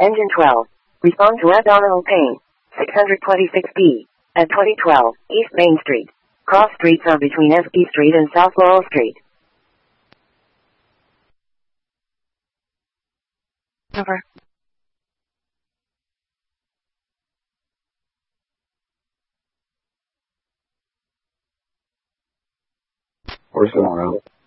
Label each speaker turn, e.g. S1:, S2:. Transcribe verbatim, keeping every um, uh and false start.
S1: Engine twelve. Respond to abdominal pain. six twenty-six B. At twenty twelve, East Main Street. Cross streets are between S B Street and South Laurel Street.
S2: Over.
S3: Where's the moral?